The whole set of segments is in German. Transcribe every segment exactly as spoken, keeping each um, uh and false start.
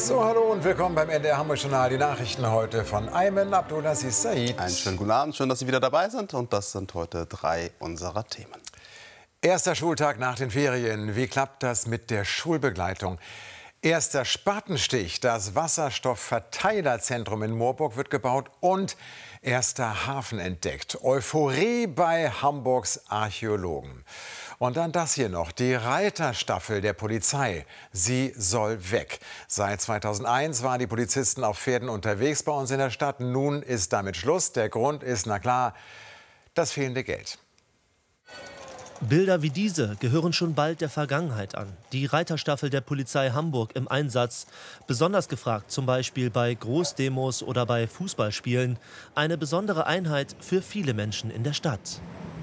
So, hallo und willkommen beim N D R Hamburg Journal. Die Nachrichten heute von Ayman Abdulaziz Said. Einen schönen guten Abend, schön, dass Sie wieder dabei sind. Und das sind heute drei unserer Themen. Erster Schultag nach den Ferien. Wie klappt das mit der Schulbegleitung? Erster Spatenstich. Das Wasserstoffverteilerzentrum in Moorburg wird gebaut und erster Hafen entdeckt. Euphorie bei Hamburgs Archäologen. Und dann das hier noch, die Reiterstaffel der Polizei. Sie soll weg. Seit zweitausendeins waren die Polizisten auf Pferden unterwegs bei uns in der Stadt. Nun ist damit Schluss. Der Grund ist, na klar, das fehlende Geld. Bilder wie diese gehören schon bald der Vergangenheit an. Die Reiterstaffel der Polizei Hamburg im Einsatz. Besonders gefragt zum Beispiel bei Großdemos oder bei Fußballspielen. Eine besondere Einheit für viele Menschen in der Stadt.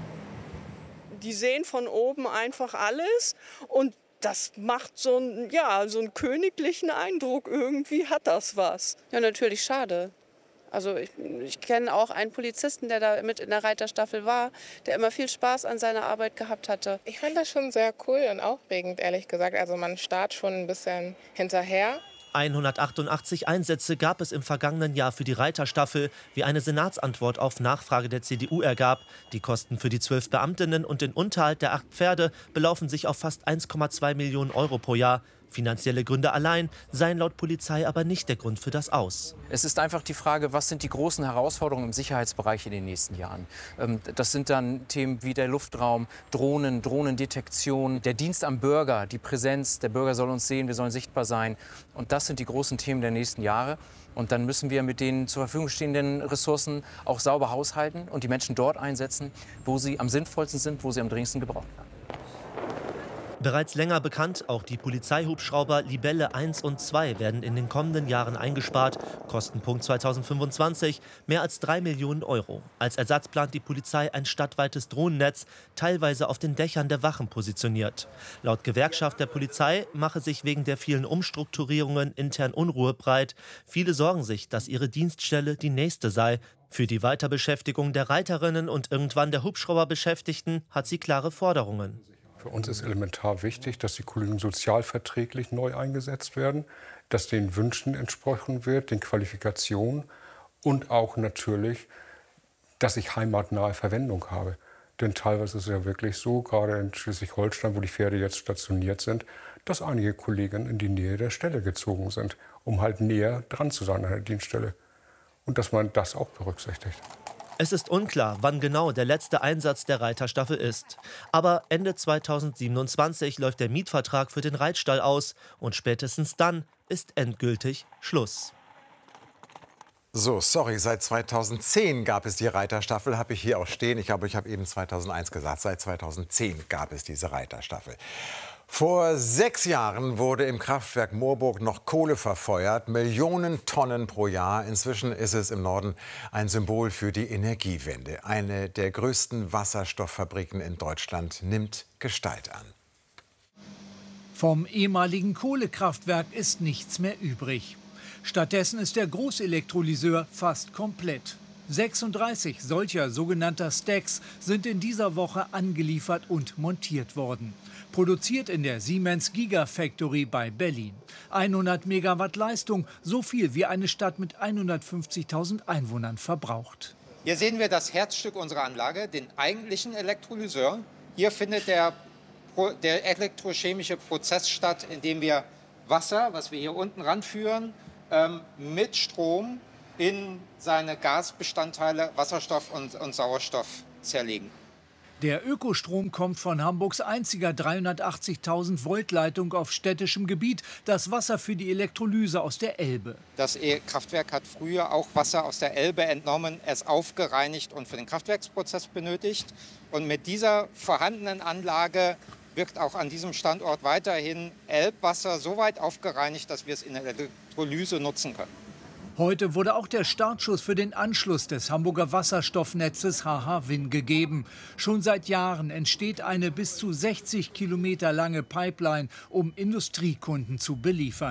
Die sehen von oben einfach alles und das macht so einen, ja, so einen königlichen Eindruck. Irgendwie hat das was. Ja, natürlich schade. Also ich, ich kenne auch einen Polizisten, der da mit in der Reiterstaffel war, der immer viel Spaß an seiner Arbeit gehabt hatte. Ich fand das schon sehr cool und aufregend, ehrlich gesagt. Also man starrt schon ein bisschen hinterher. hundertachtundachtzig Einsätze gab es im vergangenen Jahr für die Reiterstaffel, wie eine Senatsantwort auf Nachfrage der C D U ergab. Die Kosten für die zwölf Beamtinnen und den Unterhalt der acht Pferde belaufen sich auf fast eins Komma zwei Millionen Euro pro Jahr. Finanzielle Gründe allein seien laut Polizei aber nicht der Grund für das Aus. Es ist einfach die Frage, was sind die großen Herausforderungen im Sicherheitsbereich in den nächsten Jahren? Das sind dann Themen wie der Luftraum, Drohnen, Drohnendetektion, der Dienst am Bürger, die Präsenz. Der Bürger soll uns sehen, wir sollen sichtbar sein. Und das sind die großen Themen der nächsten Jahre. Und dann müssen wir mit den zur Verfügung stehenden Ressourcen auch sauber haushalten und die Menschen dort einsetzen, wo sie am sinnvollsten sind, wo sie am dringendsten gebraucht werden. Bereits länger bekannt, auch die Polizeihubschrauber Libelle eins und zwei werden in den kommenden Jahren eingespart. Kostenpunkt zweitausendfünfundzwanzig mehr als drei Millionen Euro. Als Ersatz plant die Polizei ein stadtweites Drohnennetz, teilweise auf den Dächern der Wachen positioniert. Laut Gewerkschaft der Polizei mache sich wegen der vielen Umstrukturierungen intern Unruhe breit. Viele sorgen sich, dass ihre Dienststelle die nächste sei. Für die Weiterbeschäftigung der Reiterinnen und irgendwann der Hubschrauberbeschäftigten hat sie klare Forderungen. Für uns ist elementar wichtig, dass die Kollegen sozialverträglich neu eingesetzt werden, dass den Wünschen entsprochen wird, den Qualifikationen und auch natürlich, dass ich heimatnahe Verwendung habe. Denn teilweise ist es ja wirklich so, gerade in Schleswig-Holstein, wo die Pferde jetzt stationiert sind, dass einige Kollegen in die Nähe der Stelle gezogen sind, um halt näher dran zu sein an der Dienststelle. Und dass man das auch berücksichtigt. Es ist unklar, wann genau der letzte Einsatz der Reiterstaffel ist. Aber Ende zweitausendsiebenundzwanzig läuft der Mietvertrag für den Reitstall aus. Und spätestens dann ist endgültig Schluss. So, sorry, seit zweitausendzehn gab es die Reiterstaffel, habe ich hier auch stehen. Ich glaube, ich habe eben zweitausendeins gesagt. Seit zweitausendzehn gab es diese Reiterstaffel. Vor sechs Jahren wurde im Kraftwerk Moorburg noch Kohle verfeuert, Millionen Tonnen pro Jahr. Inzwischen ist es im Norden ein Symbol für die Energiewende. Eine der größten Wasserstofffabriken in Deutschland nimmt Gestalt an. Vom ehemaligen Kohlekraftwerk ist nichts mehr übrig. Stattdessen ist der Großelektrolyseur fast komplett. sechsunddreißig solcher sogenannter Stacks sind in dieser Woche angeliefert und montiert worden. Produziert in der Siemens Gigafactory bei Berlin. hundert Megawatt Leistung, so viel wie eine Stadt mit hundertfünfzigtausend Einwohnern verbraucht. Hier sehen wir das Herzstück unserer Anlage, den eigentlichen Elektrolyseur. Hier findet der, der elektrochemische Prozess statt, in dem wir Wasser, was wir hier unten ranführen, ähm, mit Strom in seine Gasbestandteile Wasserstoff und, und Sauerstoff zerlegen. Der Ökostrom kommt von Hamburgs einziger dreihundertachtzigtausend Volt Leitung auf städtischem Gebiet, das Wasser für die Elektrolyse aus der Elbe. Das Kraftwerk hat früher auch Wasser aus der Elbe entnommen, es aufgereinigt und für den Kraftwerksprozess benötigt. Und mit dieser vorhandenen Anlage wird auch an diesem Standort weiterhin Elbwasser so weit aufgereinigt, dass wir es in der Elektrolyse nutzen können. Heute wurde auch der Startschuss für den Anschluss des Hamburger Wasserstoffnetzes H H Win gegeben. Schon seit Jahren entsteht eine bis zu sechzig Kilometer lange Pipeline, um Industriekunden zu beliefern.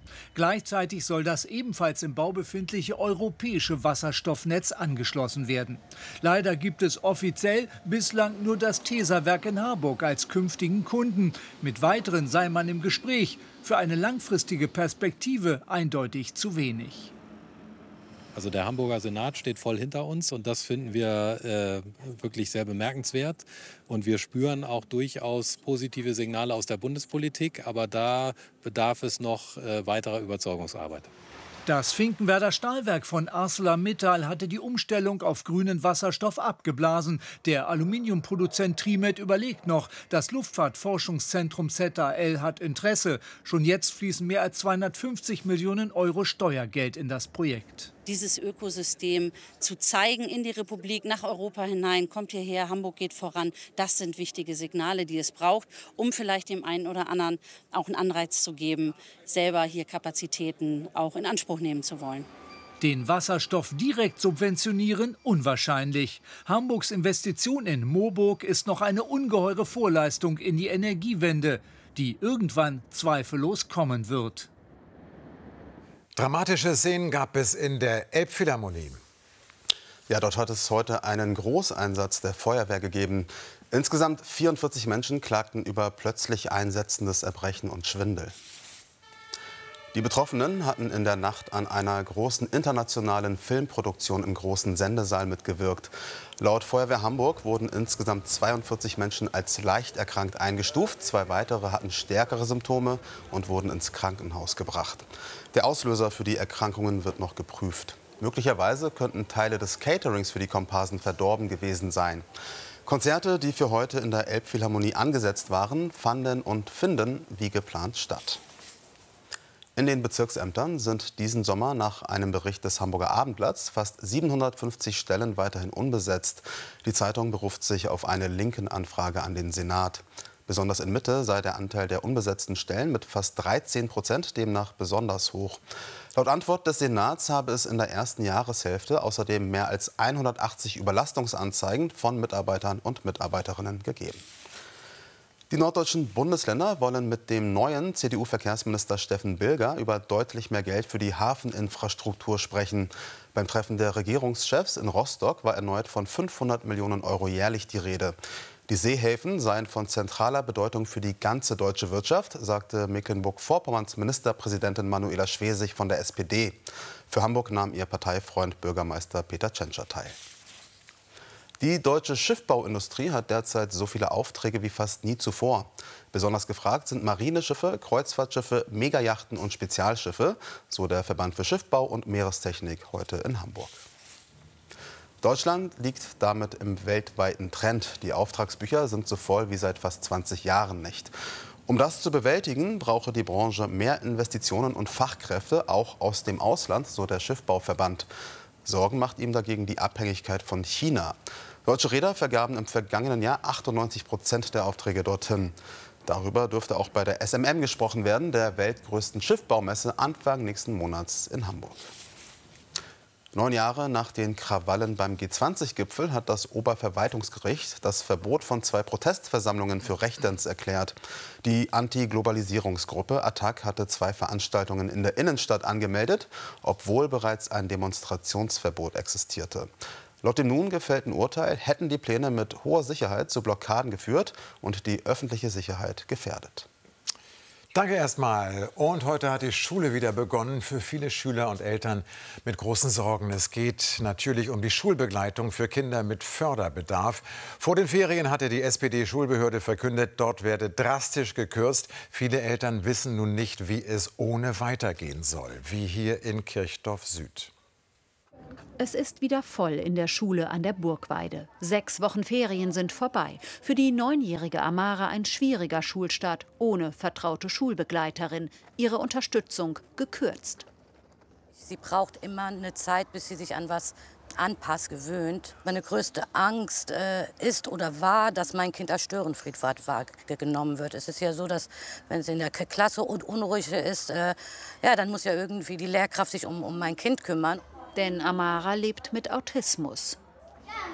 Gleichzeitig soll das ebenfalls im Bau befindliche europäische Wasserstoffnetz angeschlossen werden. Leider gibt es offiziell bislang nur das Tesa-Werk in Harburg als künftigen Kunden. Mit weiteren sei man im Gespräch. Für eine langfristige Perspektive eindeutig zu wenig. Also der Hamburger Senat steht voll hinter uns und das finden wir äh, wirklich sehr bemerkenswert. Und wir spüren auch durchaus positive Signale aus der Bundespolitik, aber da bedarf es noch äh, weiterer Überzeugungsarbeit. Das Finkenwerder Stahlwerk von ArcelorMittal hatte die Umstellung auf grünen Wasserstoff abgeblasen. Der Aluminiumproduzent Trimet überlegt noch. Das Luftfahrtforschungszentrum Z A L hat Interesse. Schon jetzt fließen mehr als zweihundertfünfzig Millionen Euro Steuergeld in das Projekt. Dieses Ökosystem zu zeigen in die Republik, nach Europa hinein, kommt hierher, Hamburg geht voran. Das sind wichtige Signale, die es braucht, um vielleicht dem einen oder anderen auch einen Anreiz zu geben, selber hier Kapazitäten auch in Anspruch nehmen zu wollen. Den Wasserstoff direkt subventionieren, unwahrscheinlich. Hamburgs Investition in Moorburg ist noch eine ungeheure Vorleistung in die Energiewende, die irgendwann zweifellos kommen wird. Dramatische Szenen gab es in der Elbphilharmonie. Ja, dort hat es heute einen Großeinsatz der Feuerwehr gegeben. Insgesamt vierundvierzig Menschen klagten über plötzlich einsetzendes Erbrechen und Schwindel. Die Betroffenen hatten in der Nacht an einer großen internationalen Filmproduktion im großen Sendesaal mitgewirkt. Laut Feuerwehr Hamburg wurden insgesamt zweiundvierzig Menschen als leicht erkrankt eingestuft. Zwei weitere hatten stärkere Symptome und wurden ins Krankenhaus gebracht. Der Auslöser für die Erkrankungen wird noch geprüft. Möglicherweise könnten Teile des Caterings für die Komparsen verdorben gewesen sein. Konzerte, die für heute in der Elbphilharmonie angesetzt waren, fanden und finden wie geplant statt. In den Bezirksämtern sind diesen Sommer nach einem Bericht des Hamburger Abendblatts fast siebenhundertfünfzig Stellen weiterhin unbesetzt. Die Zeitung beruft sich auf eine Linken-Anfrage an den Senat. Besonders in Mitte sei der Anteil der unbesetzten Stellen mit fast dreizehn Prozent demnach besonders hoch. Laut Antwort des Senats habe es in der ersten Jahreshälfte außerdem mehr als hundertachtzig Überlastungsanzeigen von Mitarbeitern und Mitarbeiterinnen gegeben. Die norddeutschen Bundesländer wollen mit dem neuen C D U-Verkehrsminister Steffen Bilger über deutlich mehr Geld für die Hafeninfrastruktur sprechen. Beim Treffen der Regierungschefs in Rostock war erneut von fünfhundert Millionen Euro jährlich die Rede. Die Seehäfen seien von zentraler Bedeutung für die ganze deutsche Wirtschaft, sagte Mecklenburg-Vorpommerns Ministerpräsidentin Manuela Schwesig von der S P D. Für Hamburg nahm ihr Parteifreund Bürgermeister Peter Tschentscher teil. Die deutsche Schiffbauindustrie hat derzeit so viele Aufträge wie fast nie zuvor. Besonders gefragt sind Marineschiffe, Kreuzfahrtschiffe, Megayachten und Spezialschiffe, so der Verband für Schiffbau und Meerestechnik heute in Hamburg. Deutschland liegt damit im weltweiten Trend. Die Auftragsbücher sind so voll wie seit fast zwanzig Jahren nicht. Um das zu bewältigen, brauche die Branche mehr Investitionen und Fachkräfte, auch aus dem Ausland, so der Schiffbauverband. Sorgen macht ihm dagegen die Abhängigkeit von China. Deutsche Reeder vergaben im vergangenen Jahr achtundneunzig Prozent der Aufträge dorthin. Darüber dürfte auch bei der S M M gesprochen werden, der weltgrößten Schiffbaumesse Anfang nächsten Monats in Hamburg. Neun Jahre nach den Krawallen beim G zwanzig Gipfel hat das Oberverwaltungsgericht das Verbot von zwei Protestversammlungen für rechtens erklärt. Die Anti-Globalisierungsgruppe Attac hatte zwei Veranstaltungen in der Innenstadt angemeldet, obwohl bereits ein Demonstrationsverbot existierte. Laut dem nun gefällten Urteil hätten die Pläne mit hoher Sicherheit zu Blockaden geführt und die öffentliche Sicherheit gefährdet. Danke erstmal. Und heute hat die Schule wieder begonnen. Für viele Schüler und Eltern mit großen Sorgen. Es geht natürlich um die Schulbegleitung für Kinder mit Förderbedarf. Vor den Ferien hatte die S P D-Schulbehörde verkündet, dort werde drastisch gekürzt. Viele Eltern wissen nun nicht, wie es ohne weitergehen soll, wie hier in Kirchdorf Süd. Es ist wieder voll in der Schule an der Burgweide. Sechs Wochen Ferien sind vorbei. Für die neunjährige Amara ein schwieriger Schulstart ohne vertraute Schulbegleiterin. Ihre Unterstützung gekürzt. Sie braucht immer eine Zeit, bis sie sich an was anpasst, gewöhnt. Meine größte Angst äh, ist oder war, dass mein Kind als Störenfried wahrgenommen wird. Es ist ja so, dass wenn sie in der Klasse und unruhig ist, äh, ja, dann muss ja irgendwie die Lehrkraft sich um, um mein Kind kümmern. Denn Amara lebt mit Autismus.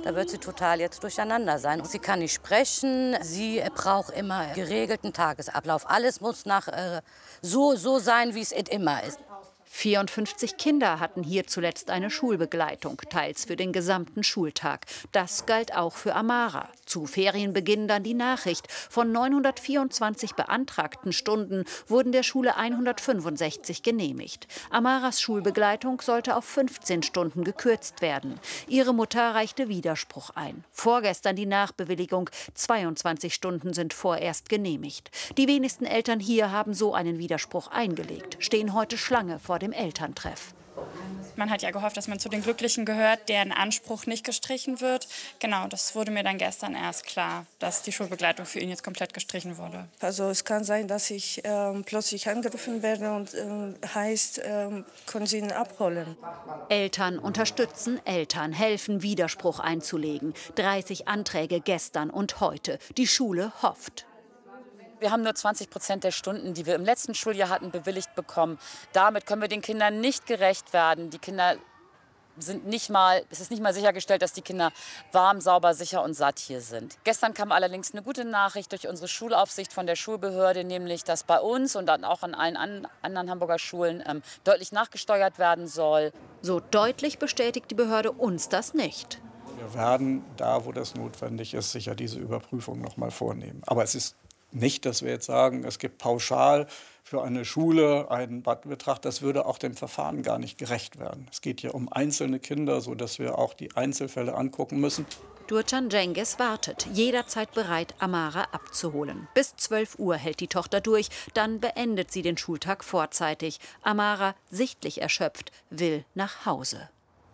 da wird sie total jetzt durcheinander sein. Sie kann nicht sprechen, sie braucht immer geregelten Tagesablauf. Alles muss nach äh, so, so sein, wie es immer ist. vierundfünfzig Kinder hatten hier zuletzt eine Schulbegleitung, teils für den gesamten Schultag. Das galt auch für Amara. Zu Ferienbeginn dann die Nachricht. Von neunhundertvierundzwanzig beantragten Stunden wurden der Schule hundertfünfundsechzig genehmigt. Amaras Schulbegleitung sollte auf fünfzehn Stunden gekürzt werden. Ihre Mutter reichte Widerspruch ein. Vorgestern die Nachbewilligung. zweiundzwanzig Stunden sind vorerst genehmigt. Die wenigsten Eltern hier haben so einen Widerspruch eingelegt, stehen heute Schlange vor dem Elterntreff. Man hat ja gehofft, dass man zu den Glücklichen gehört, deren Anspruch nicht gestrichen wird. Genau, das wurde mir dann gestern erst klar, dass die Schulbegleitung für ihn jetzt komplett gestrichen wurde. Also es kann sein, dass ich ähm, plötzlich angerufen werde und ähm, heißt, ähm, können Sie ihn abholen. Eltern unterstützen, Eltern helfen, Widerspruch einzulegen. dreißig Anträge gestern und heute. Die Schule hofft. Wir haben nur zwanzig Prozent der Stunden, die wir im letzten Schuljahr hatten, bewilligt bekommen. Damit können wir den Kindern nicht gerecht werden. Die Kinder sind nicht mal, es ist nicht mal sichergestellt, dass die Kinder warm, sauber, sicher und satt hier sind. Gestern kam allerdings eine gute Nachricht durch unsere Schulaufsicht von der Schulbehörde, nämlich, dass bei uns und dann auch an allen an, anderen Hamburger Schulen ähm, deutlich nachgesteuert werden soll. So deutlich bestätigt die Behörde uns das nicht. Wir werden da, wo das notwendig ist, sicher diese Überprüfung noch mal vornehmen. Aber es ist nicht, dass wir jetzt sagen, es gibt pauschal für eine Schule einen Betrag. Das würde auch dem Verfahren gar nicht gerecht werden. Es geht hier um einzelne Kinder, sodass wir auch die Einzelfälle angucken müssen. Durcan Cengiz wartet, jederzeit bereit, Amara abzuholen. Bis zwölf Uhr hält die Tochter durch, dann beendet sie den Schultag vorzeitig. Amara, sichtlich erschöpft, will nach Hause.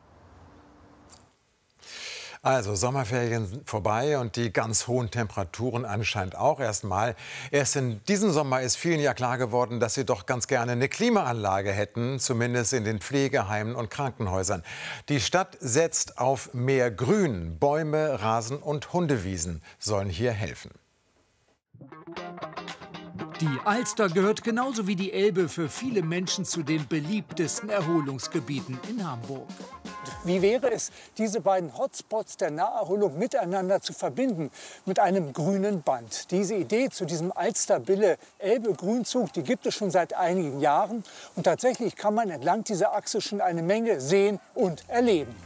Also Sommerferien sind vorbei und die ganz hohen Temperaturen anscheinend auch erstmal. Erst in diesem Sommer ist vielen ja klar geworden, dass sie doch ganz gerne eine Klimaanlage hätten, zumindest in den Pflegeheimen und Krankenhäusern. Die Stadt setzt auf mehr Grün. Bäume, Rasen und Hundewiesen sollen hier helfen. Die Alster gehört genauso wie die Elbe für viele Menschen zu den beliebtesten Erholungsgebieten in Hamburg. Wie wäre es, diese beiden Hotspots der Naherholung miteinander zu verbinden mit einem grünen Band? Diese Idee zu diesem Alster-Bille-Elbe-Grünzug, die gibt es schon seit einigen Jahren. Und tatsächlich kann man entlang dieser Achse schon eine Menge sehen und erleben.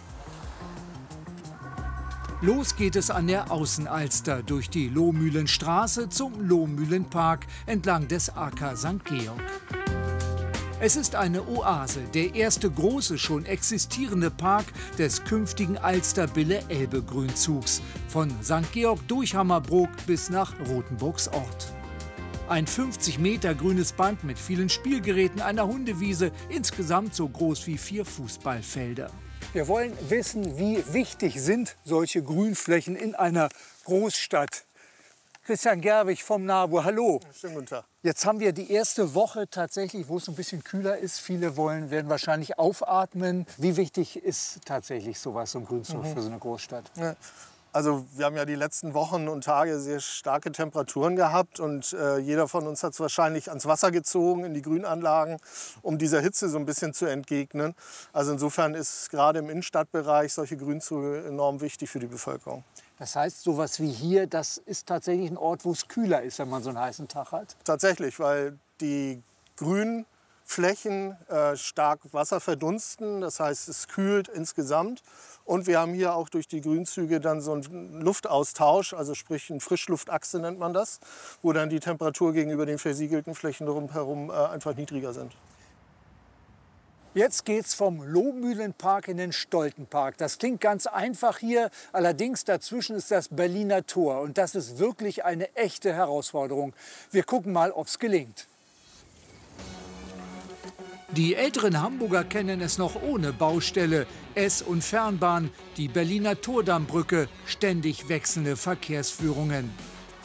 Los geht es an der Außenalster durch die Lohmühlenstraße zum Lohmühlenpark entlang des A K Sankt Georg. Es ist eine Oase, der erste große, schon existierende Park des künftigen Alster-Bille-Elbe-Grünzugs von Sankt Georg durch Hammerbrook bis nach Rothenburgs Ort. Ein fünfzig Meter grünes Band mit vielen Spielgeräten, einer Hundewiese, insgesamt so groß wie vier Fußballfelder. Wir wollen wissen, wie wichtig sind solche Grünflächen in einer Großstadt. Christian Gerwig vom NABU, hallo. Schönen guten Tag. Jetzt haben wir die erste Woche tatsächlich, wo es ein bisschen kühler ist. Viele wollen, werden wahrscheinlich aufatmen. Wie wichtig ist tatsächlich sowas, so ein Grünzug mhm. für so eine Großstadt? Ja. Also wir haben ja die letzten Wochen und Tage sehr starke Temperaturen gehabt und äh, jeder von uns hat es wahrscheinlich ans Wasser gezogen, in die Grünanlagen, um dieser Hitze so ein bisschen zu entgegnen. Also insofern ist gerade im Innenstadtbereich solche Grünzüge enorm wichtig für die Bevölkerung. Das heißt, sowas wie hier, das ist tatsächlich ein Ort, wo es kühler ist, wenn man so einen heißen Tag hat? Tatsächlich, weil die Grünflächen äh, stark Wasser verdunsten. Das heißt, es kühlt insgesamt. Und wir haben hier auch durch die Grünzüge dann so einen Luftaustausch, also sprich eine Frischluftachse nennt man das, wo dann die Temperatur gegenüber den versiegelten Flächen drumherum äh, einfach niedriger sind. Jetzt geht's vom Lohmühlenpark in den Stoltenpark. Das klingt ganz einfach hier, allerdings dazwischen ist das Berliner Tor. Und das ist wirklich eine echte Herausforderung. Wir gucken mal, ob's gelingt. Die älteren Hamburger kennen es noch ohne Baustelle. S- und Fernbahn, die Berliner Tordammbrücke, ständig wechselnde Verkehrsführungen.